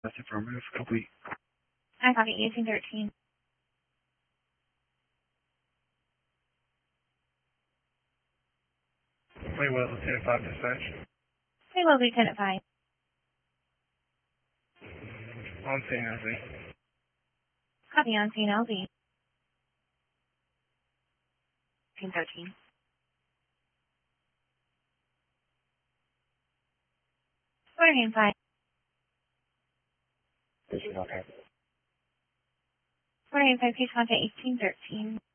That's affirmative. Complete. I copy 1813. Playwell, Lieutenant 5 dispatch. Playwell, Lieutenant 5. On scene, LZ. Copy on scene, LZ. 1813. Order name 5. This is okay. Order name 5, please contact 1813.